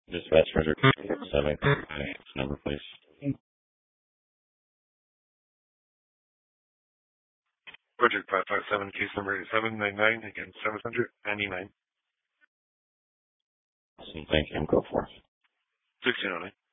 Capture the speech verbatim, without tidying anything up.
Dispatch Roger seven number, please. Roger five five seven, case number seven nine nine against seven hundred ninety-nine. Awesome, thank you. Go for it. sixteen oh nine.